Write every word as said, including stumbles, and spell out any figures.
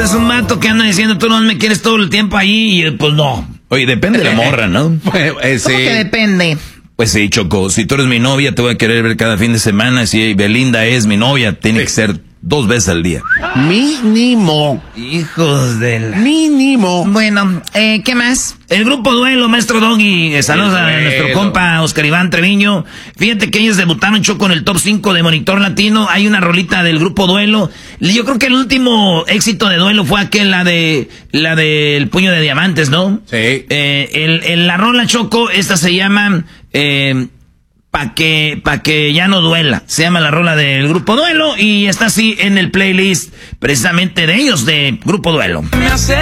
es un vato que anda diciendo, tú no me quieres todo el tiempo ahí, y pues no. Oye, depende de la morra, ¿no? Pues, eh, sí. ¿Cómo que depende? Pues sí, Choco, si tú eres mi novia, te voy a querer ver cada fin de semana. Si Belinda es mi novia, tiene sí. que ser dos veces al día. Mínimo. Hijos del... Mínimo. Bueno, eh, ¿qué más? El grupo Duelo, maestro Doggy. Saludos a nuestro compa Oscar Iván Treviño. Fíjate que ellos debutaron, Choco, en el top cinco de Monitor Latino. Hay una rolita del grupo Duelo. Yo creo que el último éxito de Duelo fue aquel, la de la del Puño de Diamantes, ¿no? Sí. Eh, el, el, la rola, Choco, esta se llama... Eh, Pa' que, pa' que ya no duela. Se llama la rola del Grupo Duelo y está así en el playlist precisamente de ellos, de Grupo Duelo.